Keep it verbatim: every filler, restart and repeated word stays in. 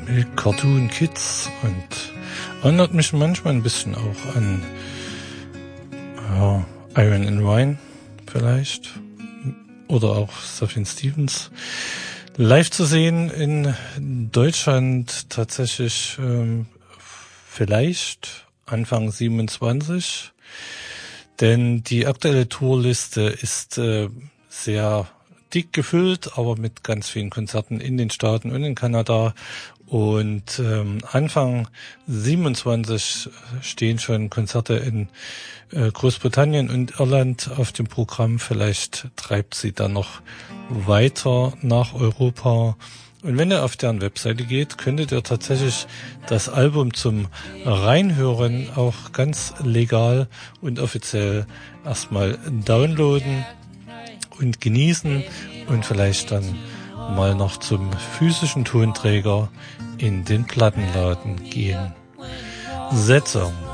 Cartoon Kids und erinnert mich manchmal ein bisschen auch an ja, Iron and Wine vielleicht oder auch Sufjan Stevens. Live zu sehen in Deutschland tatsächlich ähm, vielleicht Anfang siebenundzwanzig, denn die aktuelle Tourliste ist äh, sehr dick gefüllt, aber mit ganz vielen Konzerten in den Staaten und in Kanada. Und ähm, Anfang siebenundzwanzig stehen schon Konzerte in äh, Großbritannien und Irland auf dem Programm. Vielleicht treibt sie dann noch weiter nach Europa. Und wenn ihr auf deren Webseite geht, könntet ihr tatsächlich das Album zum Reinhören auch ganz legal und offiziell erstmal downloaden und genießen und vielleicht dann mal noch zum physischen Tonträger in den Plattenladen gehen. That Song